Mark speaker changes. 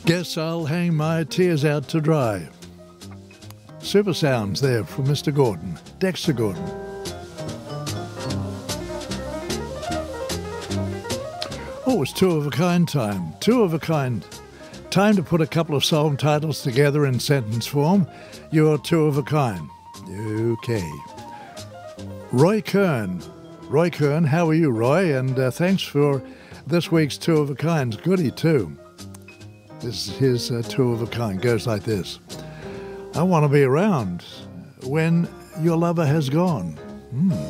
Speaker 1: Guess I'll hang my tears out to dry. Super sounds there from Mr. Gordon, Dexter Gordon. Oh, it's two of a kind time. Two of a kind. Time to put a couple of song titles together in sentence form. You're two of a kind. Okay. Roy Kern. Roy Kern, how are you, Roy? And thanks for this week's Two of a Kinds. Goody, too. This is his Two of a Kind. Goes like this. I want to be around when your lover has gone.